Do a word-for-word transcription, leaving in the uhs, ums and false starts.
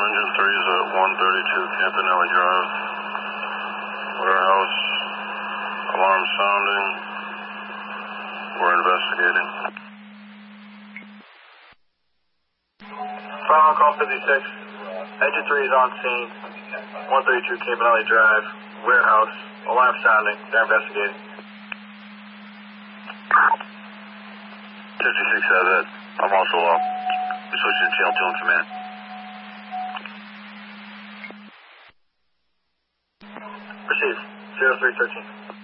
Engine three's at one thirty-two Campanelli Drive. Warehouse. Alarm sounding. We're investigating. Final call fifty-six. Engine three is on scene. one thirty-two Campanelli Drive. Warehouse. Alarm sounding. They're investigating. fifty-six has it. I'm also up. Switching to channel two in command. Proceed. zero three thirteen.